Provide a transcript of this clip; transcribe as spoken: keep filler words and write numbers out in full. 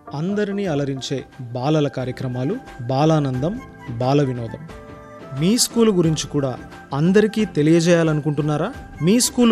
అందరినీ అలరించే బాలల కార్యక్రమాలు బాలానందం బాల వినోదం. మీ స్కూల్ గురించి కూడా అందరికీ తెలియజేయాలనుకుంటున్నారా? మీ స్కూల్